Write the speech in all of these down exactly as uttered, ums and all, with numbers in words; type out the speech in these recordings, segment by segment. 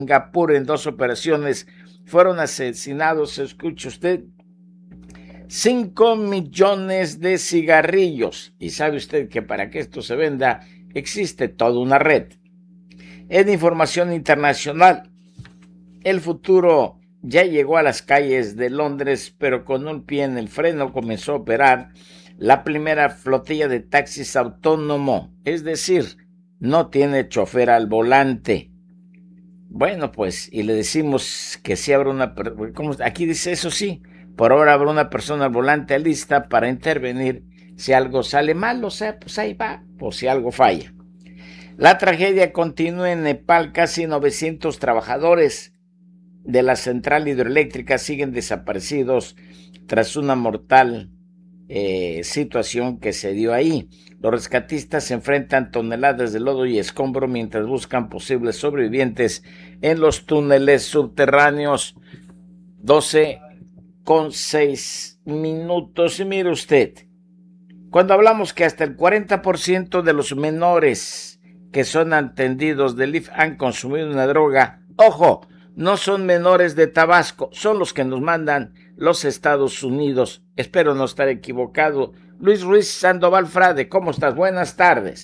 Singapur en dos operaciones fueron asesinados, escuche usted, cinco millones de cigarrillos. Y sabe usted que para que esto se venda existe toda una red. En información internacional, el futuro ya llegó a las calles de Londres, pero con un pie en el freno comenzó a operar la primera flotilla de taxis autónomo, es decir, no tiene chofer al volante. Bueno, pues, y le decimos que sí habrá una, ¿cómo? Aquí dice eso sí, por ahora habrá una persona al volante lista para intervenir si algo sale mal, o sea, pues ahí va, o si algo falla. La tragedia continúa en Nepal, casi novecientos trabajadores de la central hidroeléctrica siguen desaparecidos tras una mortal eh, situación que se dio ahí. Los rescatistas se enfrentan toneladas de lodo y escombro mientras buscan posibles sobrevivientes en los túneles subterráneos. doce con seis minutos. Y mire usted, cuando hablamos que hasta el cuarenta por ciento de los menores que son atendidos del I F han consumido una droga, ojo, no son menores de Tabasco, son los que nos mandan los Estados Unidos. Espero no estar equivocado. Luis Ruiz Sandoval Frade, ¿cómo estás? Buenas tardes.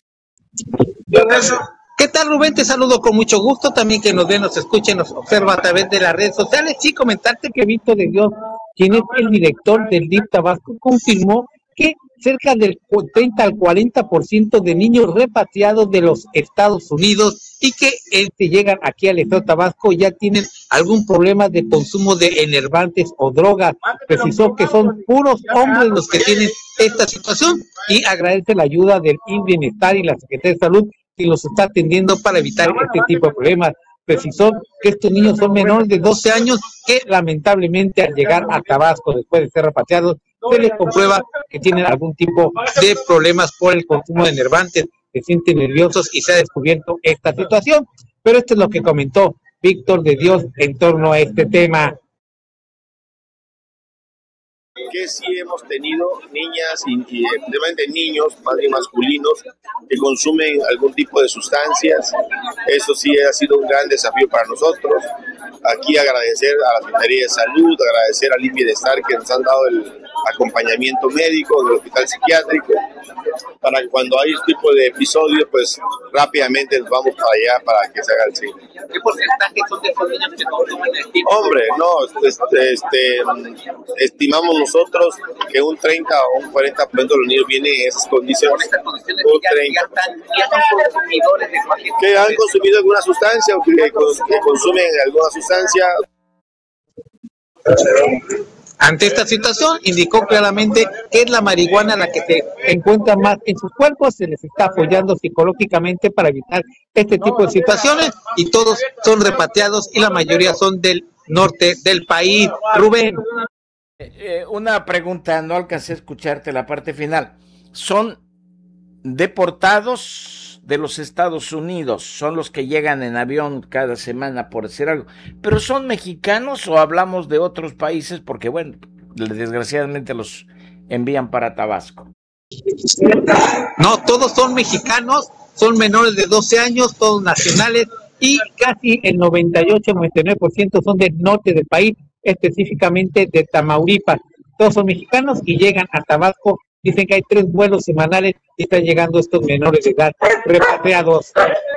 ¿Qué tal, Rubén? Te saludo con mucho gusto. También que nos ve, nos escuche, nos observa a través de las redes sociales. Sí, comentarte que Víctor de Dios, quien es el director del D I F Tabasco, confirmó que cerca del treinta al cuarenta por ciento de niños repatriados de los Estados Unidos y que este, llegan aquí al estado de Tabasco ya tienen algún problema de consumo de enervantes o drogas. Precisó que son puros hombres los que tienen esta situación y agradece la ayuda del I N Bienestar y la Secretaría de Salud que los está atendiendo para evitar este tipo de problemas. Precisó que estos niños son menores de doce años que lamentablemente al llegar a Tabasco después de ser repatriados se les comprueba que tienen algún tipo de problemas por el consumo de enervantes, se sienten nerviosos y se ha descubierto esta situación. Pero esto es lo que comentó Víctor de Dios en torno a este tema. Que sí hemos tenido niñas y, y principalmente niños, más bien masculinos, que consumen algún tipo de sustancias. Eso sí ha sido un gran desafío para nosotros. Aquí agradecer a la Secretaría de Salud, agradecer al I N Bienestar que nos han dado el acompañamiento médico del hospital psiquiátrico, para que cuando hay este tipo de episodios, pues rápidamente nos vamos para allá para que se haga el cine. ¿Qué porcentaje son de esos niños que consumen el tipo? Hombre, no, este, este, estimamos nosotros que un treinta o un cuarenta por ciento de los niños vienen en esas condiciones. Con estas condiciones que ya, ya, están, ya son consumidores de cualquier cosa. Que han consumido alguna sustancia o que, que consumen alguna sustancia. Ante esta situación, indicó claramente que es la marihuana la que se encuentra más en sus cuerpos, se les está apoyando psicológicamente para evitar este tipo de situaciones y todos son repatriados y la mayoría son del norte del país. Rubén. Eh, una pregunta, no alcancé a escucharte la parte final. ¿Son deportados de los Estados Unidos? Son los que llegan en avión cada semana, por decir algo. ¿Pero son mexicanos o hablamos de otros países? Porque, bueno, desgraciadamente los envían para Tabasco. No, todos son mexicanos, son menores de doce años, todos nacionales, y casi el noventa y ocho, noventa y nueve por ciento son del norte del país, específicamente de Tamaulipas. Todos son mexicanos y llegan a Tabasco. Dicen que hay tres vuelos semanales y están llegando estos menores de edad repatriados.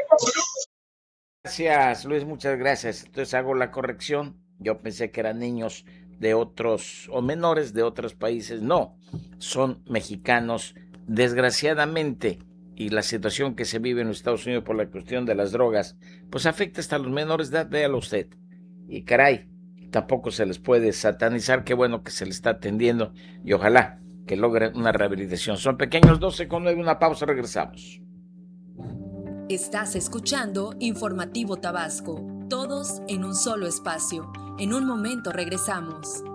Gracias, Luis, muchas gracias. Entonces hago la corrección. Yo pensé que eran niños de otros o menores de otros países. No, son mexicanos, desgraciadamente. Y la situación que se vive en los Estados Unidos por la cuestión de las drogas, pues afecta hasta a los menores de edad, véalo usted. Y caray, tampoco se les puede satanizar. Qué bueno que se les está atendiendo y ojalá que logren una rehabilitación. Son pequeños. Doce con nueve, una pausa, regresamos. Estás escuchando Informativo Tabasco, todos en un solo espacio. En un momento regresamos.